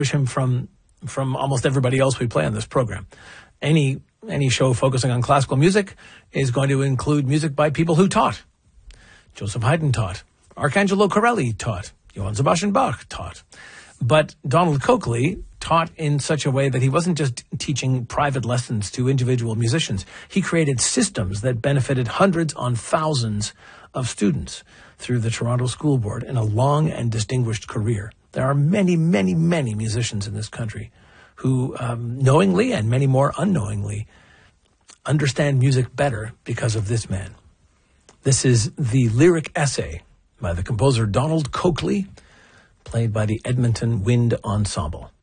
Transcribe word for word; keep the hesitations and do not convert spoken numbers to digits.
him from from almost everybody else we play on this program. Any any show focusing on classical music is going to include music by people who taught. Joseph Haydn taught. Arcangelo Corelli taught. Johann Sebastian Bach taught. But Donald Coakley taught in such a way that he wasn't just teaching private lessons to individual musicians. He created systems that benefited hundreds on thousands of students through the Toronto School Board in a long and distinguished career. There are many, many, many musicians in this country who um, knowingly and many more unknowingly understand music better because of this man. This is the lyric essay by the composer Donald Coakley, played by the Edmonton Wind Ensemble.